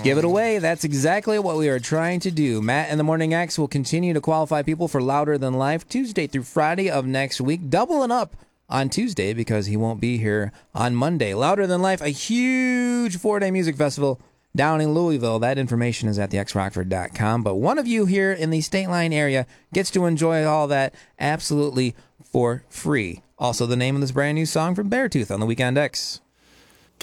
Give it away. That's exactly what we are trying to do. Matt and the Morning X will continue to qualify people for Louder Than Life Tuesday through Friday of next week, doubling up on Tuesday because he won't be here on Monday. Louder Than Life, a huge 4-day music festival down in Louisville. That information is at thexrockford.com. But one of you here in the State Line area gets to enjoy all that absolutely for free. Also, the name of this brand new song from Beartooth on the Weekend X.